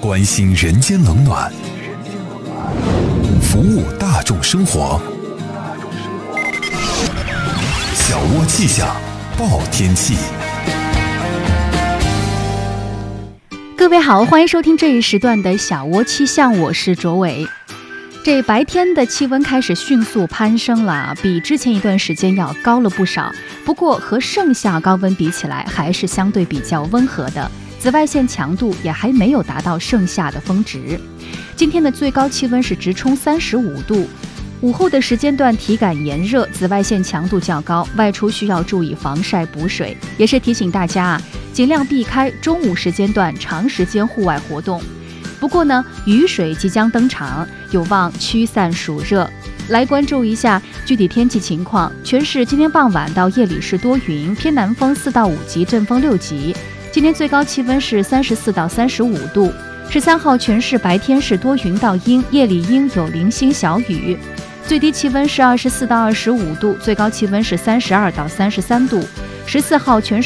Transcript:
关心人间冷暖，服务大众生活。小窝气象报天气。 各位好，欢迎收听这一时段的小窝气象，我是卓伟。这白天的气温开始迅速攀升了，比之前一段时间要高了不少。不过和盛夏高温比起来，还是相对比较温和的。紫外线强度也还没有达到盛夏的峰值。今天的最高气温是直冲35度。午后的时间段体感炎热，紫外线强度较高，外出需要注意防晒补水。也是提醒大家尽量避开中午时间段长时间户外活动。不过呢，雨水即将登场，有望驱散暑热。来关注一下具体天气情况。全市今天傍晚到夜里是多云，偏南风4到5级，阵风6级。今天最高气温是34到35度。13号全市白天是多云到阴，夜里阴有零星小雨。最低气温是24到25度，最高气温是32到33度。14号全市